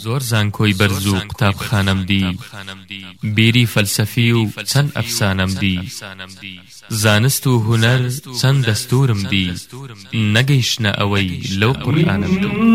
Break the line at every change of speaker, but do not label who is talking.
زۆر زانکۆی بەرز و قوتابخانەم دی بیری فەلسەفی و چەند ئەفسانەم دی زانست و هونەر چەند دەستورم دی نەگەیشتنە ئەوەی لەو قورئانم دی